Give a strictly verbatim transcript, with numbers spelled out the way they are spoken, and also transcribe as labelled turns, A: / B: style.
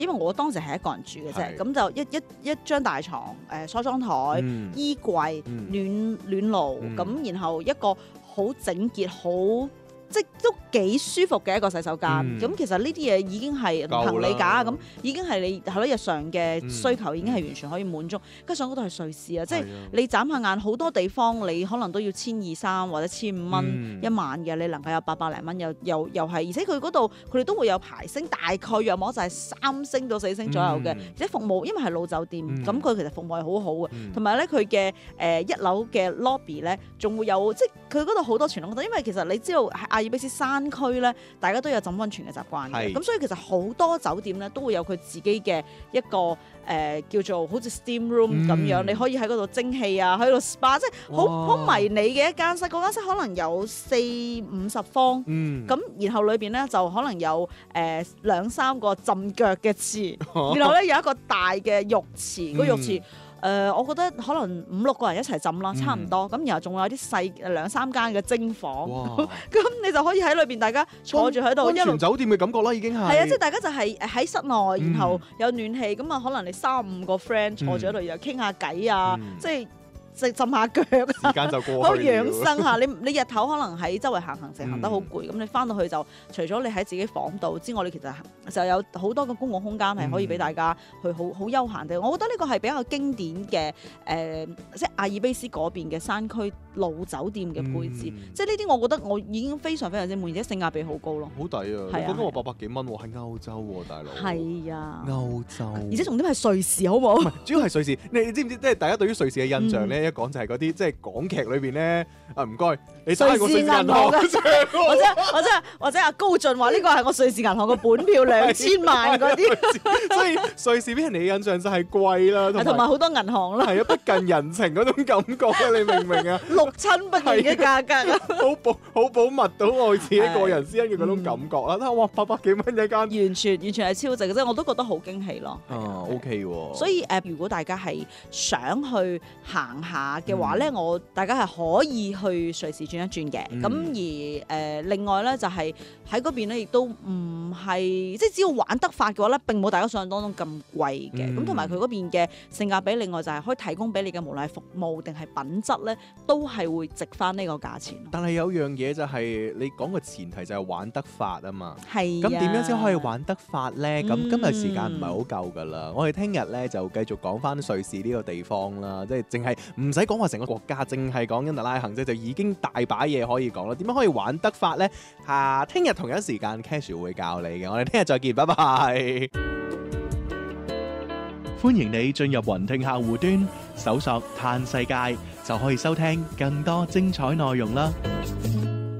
A: 因為我當時係一個人住嘅啫，
B: 係
A: 咁就一一一張大床、誒梳妝台、
B: 嗯
A: 衣櫃、
B: 嗯
A: 暖暖爐，
B: 嗯
A: 咁然後一個好整潔、好即都幾舒服嘅一個洗手間。咁、
B: 嗯
A: 其實呢啲嘢已經係
B: 夠啦
A: 行李架咁，已經係你係咯日常嘅需求已經係完全可以滿足。跟住上嗰度係瑞士啊，即係
B: 係啊
A: 你眨下眼好多地方你可能都要千二三或者千五蚊
B: 嗯
A: 一晚嘅，你能夠有八百零蚊，又又又係，而且佢嗰度佢哋都會有排星，大概約莫就係三星到四星左右嘅，
B: 嗯
A: 而且服務因為係老酒店，
B: 嗯
A: 咁佢、其實服務係好好嘅，
B: 嗯
A: 同埋咧佢嘅誒一樓嘅 lobby 咧仲會有，即係佢嗰度好多傳統覺得，因為其實你知道喺阿爾卑斯山區咧，大家都有浸溫泉嘅習慣嘅，
B: 係
A: 咁所以其實好多酒店咧都會有佢自己嘅一個誒、呃、叫做好似 steam room 咁樣，
B: 嗯
A: 你可以喺嗰度蒸氣啊，喺度 spa，即係好
B: 哇
A: 好迷你嘅一間室，嗰間室可能有四五十方。
B: 嗯
A: 咁然後裏邊咧就可能有誒、呃、兩三個浸腳嘅池，然後咧有一個大嘅浴池，個浴池誒、呃我覺得可能五六個人一齊浸啦，
B: 嗯
A: 差唔多。咁然後仲有啲細誒兩三間嘅蒸房，
B: 哇
A: 咁你就可以喺裏邊大家坐住喺度
B: 溫
A: 一路
B: 泉。酒店嘅感覺啦，已經係
A: 係啊，即係大家就係喺室內，
B: 嗯
A: 然後有暖氣，咁啊可能你三五個 friend 坐住喺度又傾下偈啊，
B: 嗯
A: 即係即係浸下腳啊。
B: 時間就過
A: 好
B: 去了
A: 養生下，你你日頭可能喺周圍行行成行得好攰，咁、你翻到去就除咗你喺自己房度之外，你其實就有好多個公共空間係可以俾大家去好好休閒地。我覺得呢個係比較經典嘅誒、呃即係阿爾卑斯嗰邊嘅山區老酒店嘅配置，
B: 嗯
A: 即係呢啲我覺得我已經非常非常之滿意，而且性價比好高咯。
B: 好抵啊！
A: 係啊
B: 你講緊我八百幾蚊喎，喺歐洲喎，大佬。
A: 係啊，
B: 歐洲。
A: 而且重點係瑞士，好唔
B: 唔
A: 好？
B: 係，主要係瑞士。你你知唔知？即係大家對於瑞士嘅印象
A: 嗯
B: 咧，一講就係嗰啲即係港劇裏邊咧。啊，唔該，你打個
A: 瑞士銀行嘅，或者或者或者阿高進話呢個係我瑞士銀行嘅本票兩千萬嗰啲，
B: 所以瑞士俾人哋嘅印象就係貴啦，
A: 同埋好多銀行啦，
B: 係啊，不近人情嗰種感覺啊！你明唔明啊？
A: 六親不認嘅價格啊！
B: 好保好保密到我自己個人私隱嘅嗰種感覺啦。睇下哇，八百幾蚊一間，
A: 完全完全係超值嘅，即係我都覺得好驚喜咯。
B: 啊，OK 喎。
A: 所以誒、呃，如果大家係想去行下嘅話咧，
B: 嗯
A: 我大家係可以去瑞士轉一轉嘅。咁、
B: 嗯
A: 而誒、呃、另外咧就係喺嗰邊咧，亦都唔係即係只要玩得法嘅話咧，並冇大家想象當中咁貴嘅。咁同埋佢嗰邊嘅性價比，另外就係可以提供俾你嘅無論係服務定係品質咧，都係會值翻呢個價錢。
B: 但係有樣嘢就係你講個前提就係玩得法啊嘛。
A: 係
B: 咁點樣先可以玩得法咧？咁、
A: 嗯
B: 今日時間唔係好夠㗎啦，我哋聽日咧就繼續講翻瑞士呢個地方啦，即係淨係唔使講話成個國家，淨係講緊特拉行啫，就已經大把嘢可以講啦。點樣可以玩得法咧？下聽日同一時間 Casual 會教你嘅，我哋聽日再見，拜拜。
C: 歡迎你進入雲聽客戶端，搜索嘆世界就可以收聽更多精彩內容啦。